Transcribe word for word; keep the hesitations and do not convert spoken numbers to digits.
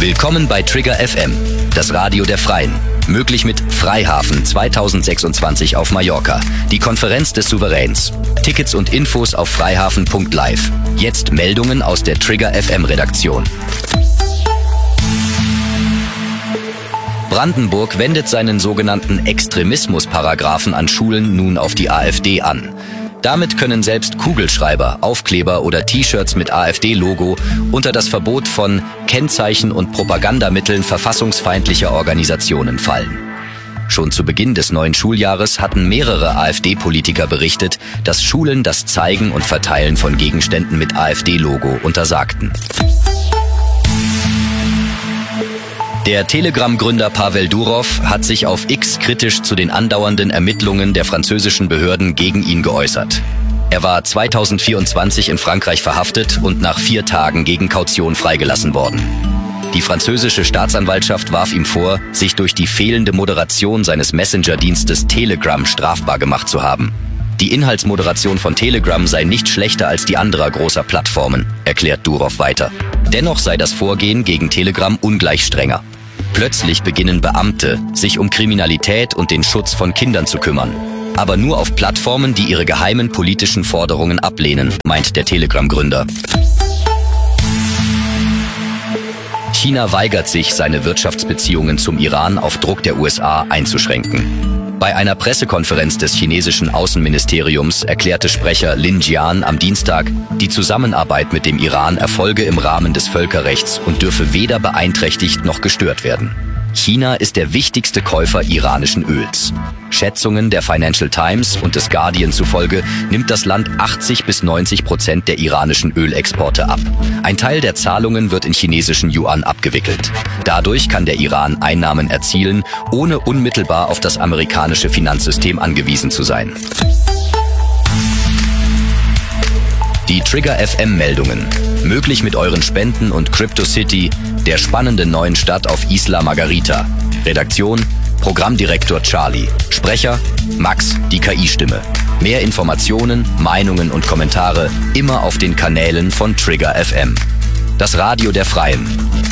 Willkommen bei Trigger F M, das Radio der Freien. Möglich mit Freihafen zweitausendsechsundzwanzig auf Mallorca, die Konferenz des Souveräns. Tickets und Infos auf freihafen punkt live. Jetzt Meldungen aus der Trigger F M Redaktion. Brandenburg wendet seinen sogenannten Extremismus-Paragraphen an Schulen nun auf die AfD an. Damit können selbst Kugelschreiber, Aufkleber oder T-Shirts mit AfD-Logo unter das Verbot von Kennzeichen und Propagandamitteln verfassungsfeindlicher Organisationen fallen. Schon zu Beginn des neuen Schuljahres hatten mehrere AfD-Politiker berichtet, dass Schulen das Zeigen und Verteilen von Gegenständen mit AfD-Logo untersagten. Der Telegram-Gründer Pavel Durov hat sich auf X kritisch zu den andauernden Ermittlungen der französischen Behörden gegen ihn geäußert. Er war zweitausendvierundzwanzig in Frankreich verhaftet und nach vier Tagen gegen Kaution freigelassen worden. Die französische Staatsanwaltschaft warf ihm vor, sich durch die fehlende Moderation seines Messenger-Dienstes Telegram strafbar gemacht zu haben. Die Inhaltsmoderation von Telegram sei nicht schlechter als die anderer großer Plattformen, erklärt Durov weiter. Dennoch sei das Vorgehen gegen Telegram ungleich strenger. Plötzlich beginnen Beamte, sich um Kriminalität und den Schutz von Kindern zu kümmern. Aber nur auf Plattformen, die ihre geheimen politischen Forderungen ablehnen, meint der Telegram-Gründer. China weigert sich, seine Wirtschaftsbeziehungen zum Iran auf Druck der U S A einzuschränken. Bei einer Pressekonferenz des chinesischen Außenministeriums erklärte Sprecher Lin Jian am Dienstag, die Zusammenarbeit mit dem Iran erfolge im Rahmen des Völkerrechts und dürfe weder beeinträchtigt noch gestört werden. China ist der wichtigste Käufer iranischen Öls. Schätzungen der Financial Times und des Guardian zufolge nimmt das Land achtzig bis neunzig Prozent der iranischen Ölexporte ab. Ein Teil der Zahlungen wird in chinesischen Yuan abgewickelt. Dadurch kann der Iran Einnahmen erzielen, ohne unmittelbar auf das amerikanische Finanzsystem angewiesen zu sein. Die Trigger F M-Meldungen. Möglich mit euren Spenden und CryptoCity, der spannenden neuen Stadt auf Isla Margarita. Redaktion: Programmdirektor Charlie. Sprecher: Max, die K I-Stimme. Mehr Informationen, Meinungen und Kommentare immer auf den Kanälen von Trigger F M. Das Radio der Freien.